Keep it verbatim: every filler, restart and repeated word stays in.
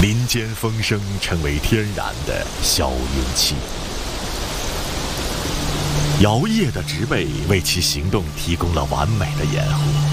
林间风声成为天然的消音器。摇曳的植被为其行动提供了完美的掩护。